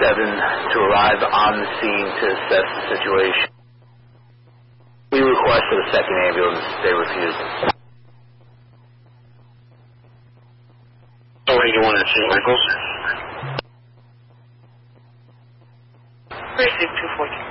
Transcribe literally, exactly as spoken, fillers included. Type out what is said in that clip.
seven to arrive on the scene to assess the situation. We requested a second ambulance. They refused. So what do you want to see, Michaels? Precinct two fourteen.